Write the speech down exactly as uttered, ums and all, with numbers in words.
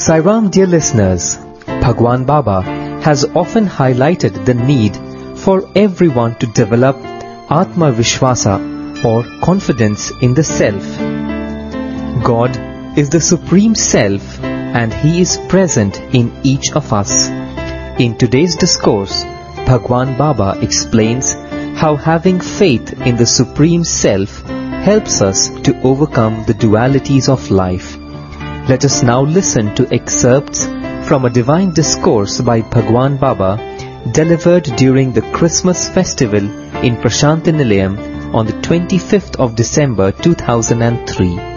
Sairam, dear listeners, Bhagwan Baba has often highlighted the need for everyone to develop Atma Vishwasa or confidence in the self. God is the Supreme Self and He is present in each of us. In today's discourse, Bhagwan Baba explains how having faith in the Supreme Self helps us to overcome the dualities of life. Let us now listen to excerpts from a divine discourse by Bhagwan Baba delivered during the Christmas festival in Prashanti Nilayam on the twenty-fifth of December two thousand three.